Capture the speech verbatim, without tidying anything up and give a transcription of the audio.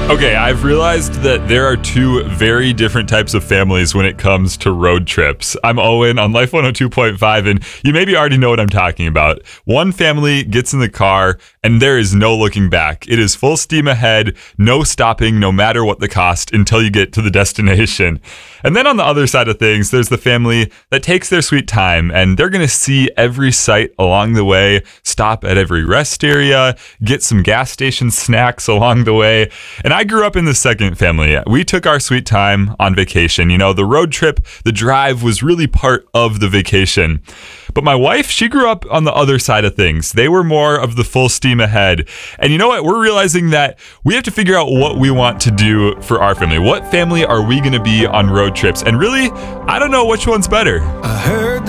Okay, I've realized that there are two very different types of families when it comes to road trips. I'm Owen on Life one oh two point five, and you maybe already know what I'm talking about. One family gets in the car, and there is no looking back. It is full steam ahead, no stopping, no matter what the cost, until you get to the destination. And then on the other side of things, there's the family that takes their sweet time, and they're going to see every sight along the way, stop at every rest area, get some gas station snacks along the way. And I grew up in the second family. We took our sweet time on vacation. You know, the road trip, the drive was really part of the vacation. But my wife, she grew up on the other side of things. They were more of the full steam ahead. And you know what? We're realizing that we have to figure out what we want to do for our family. What family are we going to be on road trips? And really, I don't know which one's better. I heard